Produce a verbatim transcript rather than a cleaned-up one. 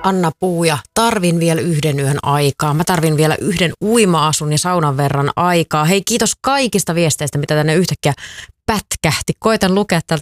Anna Puuja, tarvin vielä yhden yön aikaa. Mä tarvin vielä yhden uima-asun ja saunan verran aikaa. Hei, kiitos kaikista viesteistä, mitä tänne yhtäkkiä pätkähti. Koitan lukea tältä